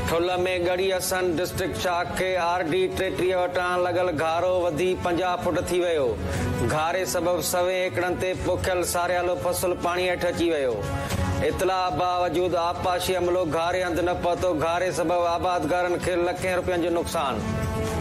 ठुल में गड़ी असन डिस्ट्रिक्ट शाख खे RD 33 वटां लॻल घारो वधी 50 फुट थी वियो। घारे सबब सवे एकड़नि ते पोखियल सारियालो फसल पाणी हेठि अची वियो। इतला बावजूद आबपाशी अमलो घारे हंधि न पहुतो। घारे सबब आबादगारनि खे लखें रुपयनि जो नुक़सान।